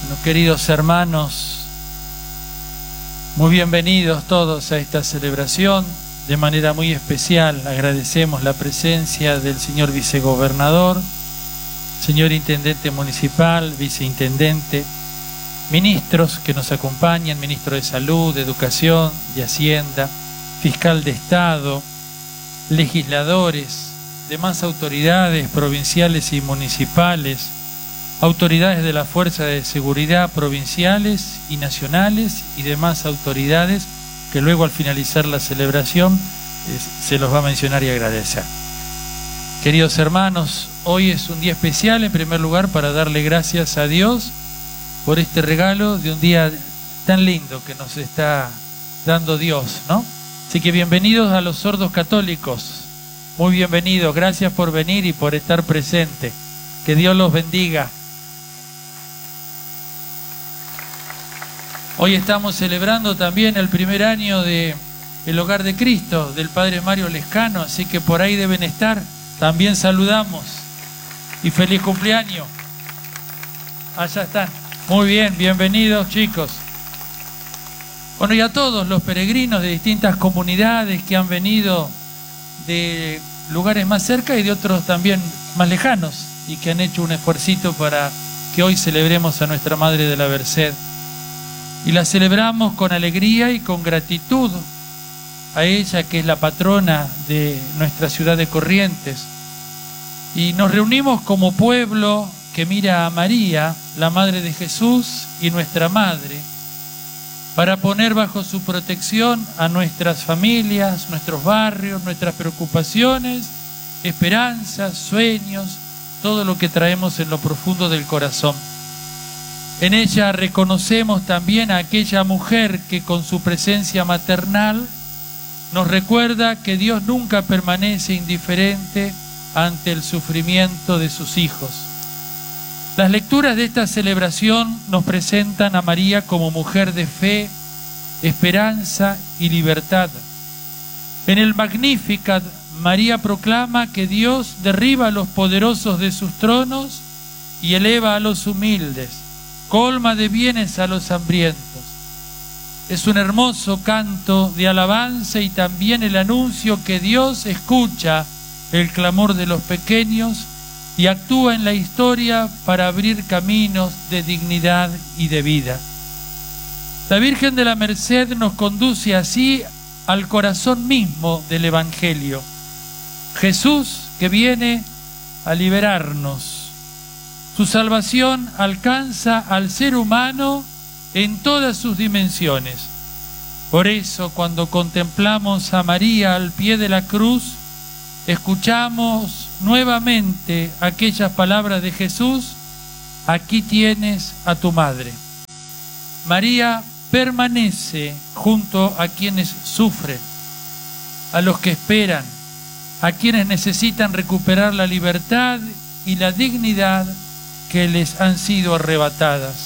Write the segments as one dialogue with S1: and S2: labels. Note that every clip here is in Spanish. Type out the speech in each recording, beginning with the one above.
S1: Bueno, queridos hermanos, muy bienvenidos todos a esta celebración. De manera muy especial agradecemos la presencia del señor vicegobernador, señor intendente municipal, viceintendente, ministros que nos acompañan, ministro de Salud, de Educación, de Hacienda, fiscal de Estado, legisladores, demás autoridades provinciales y municipales, autoridades de la Fuerza de Seguridad provinciales y nacionales y demás autoridades que luego al finalizar la celebración se los va a mencionar y agradecer. Queridos hermanos, hoy es un día especial en primer lugar para darle gracias a Dios por este regalo de un día tan lindo que nos está dando Dios, ¿no? Así que bienvenidos a los sordos católicos, muy bienvenidos, gracias por venir y por estar presente, que Dios los bendiga. Hoy estamos celebrando también el primer año de el Hogar de Cristo, del Padre Mario Lescano, así que por ahí deben estar. También saludamos y feliz cumpleaños. Allá están. Muy bien, bienvenidos chicos. Bueno, y a todos los peregrinos de distintas comunidades que han venido de lugares más cerca y de otros también más lejanos y que han hecho un esfuercito para que hoy celebremos a nuestra Madre de la Merced. Y la celebramos con alegría y con gratitud a ella, que es la patrona de nuestra ciudad de Corrientes. Y nos reunimos como pueblo que mira a María, la Madre de Jesús y nuestra Madre, para poner bajo su protección a nuestras familias, nuestros barrios, nuestras preocupaciones, esperanzas, sueños, todo lo que traemos en lo profundo del corazón. En ella reconocemos también a aquella mujer que con su presencia maternal nos recuerda que Dios nunca permanece indiferente ante el sufrimiento de sus hijos. Las lecturas de esta celebración nos presentan a María como mujer de fe, esperanza y libertad. En el Magnificat, María proclama que Dios derriba a los poderosos de sus tronos y eleva a los humildes, colma de bienes a los hambrientos. Es un hermoso canto de alabanza y también el anuncio que Dios escucha el clamor de los pequeños y actúa en la historia para abrir caminos de dignidad y de vida. La Virgen de la Merced nos conduce así al corazón mismo del Evangelio. Jesús que viene a liberarnos. Su salvación alcanza al ser humano en todas sus dimensiones. Por eso, cuando contemplamos a María al pie de la cruz, escuchamos nuevamente aquellas palabras de Jesús: aquí tienes a tu madre. María permanece junto a quienes sufren, a los que esperan, a quienes necesitan recuperar la libertad y la dignidad que les han sido arrebatadas.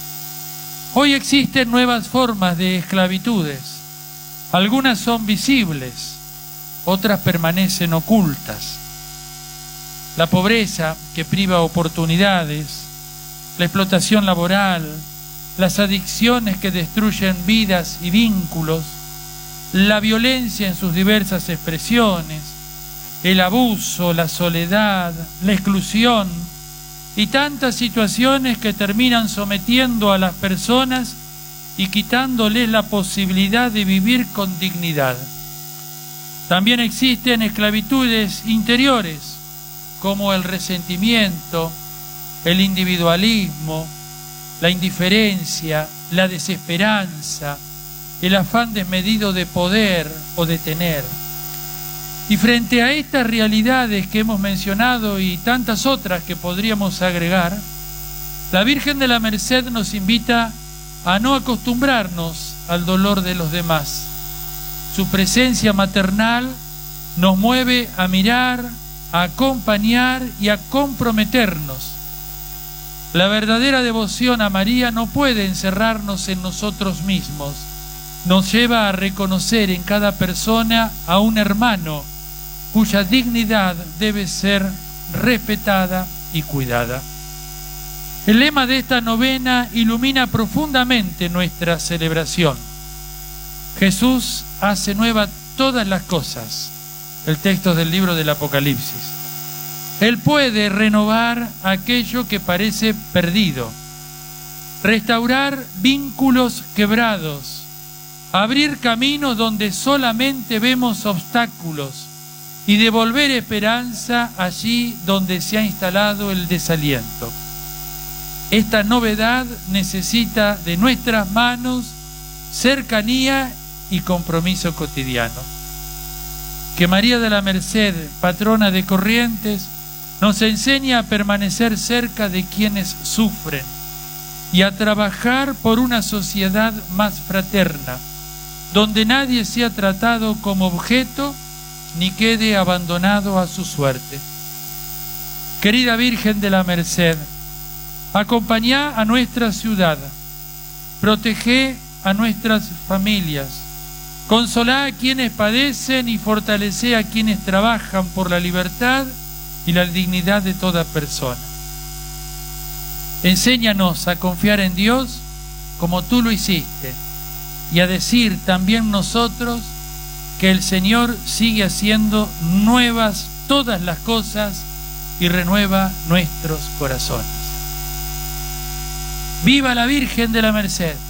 S1: Hoy existen nuevas formas de esclavitudes. Algunas son visibles, otras permanecen ocultas. La pobreza que priva oportunidades, la explotación laboral, las adicciones que destruyen vidas y vínculos, la violencia en sus diversas expresiones, el abuso, la soledad, la exclusión y tantas situaciones que terminan sometiendo a las personas y quitándoles la posibilidad de vivir con dignidad. También existen esclavitudes interiores, como el resentimiento, el individualismo, la indiferencia, la desesperanza, el afán desmedido de poder o de tener. Y frente a estas realidades que hemos mencionado y tantas otras que podríamos agregar, la Virgen de la Merced nos invita a no acostumbrarnos al dolor de los demás. Su presencia maternal nos mueve a mirar, a acompañar y a comprometernos. La verdadera devoción a María no puede encerrarnos en nosotros mismos. Nos lleva a reconocer en cada persona a un hermano cuya dignidad debe ser respetada y cuidada. El lema de esta novena ilumina profundamente nuestra celebración. Jesús hace nueva todas las cosas. El texto del libro del Apocalipsis. Él puede renovar aquello que parece perdido, restaurar vínculos quebrados, abrir caminos donde solamente vemos obstáculos y devolver esperanza allí donde se ha instalado el desaliento. Esta novedad necesita de nuestras manos cercanía y compromiso cotidiano. Que María de la Merced, patrona de Corrientes, nos enseña a permanecer cerca de quienes sufren y a trabajar por una sociedad más fraterna, donde nadie sea tratado como objeto ni quede abandonado a su suerte. Querida Virgen de la Merced, acompañá a nuestra ciudad, protegé a nuestras familias, consolá a quienes padecen y fortalecé a quienes trabajan por la libertad y la dignidad de toda persona. Enséñanos a confiar en Dios como tú lo hiciste y a decir también nosotros que el Señor sigue haciendo nuevas todas las cosas y renueva nuestros corazones. ¡Viva la Virgen de la Merced!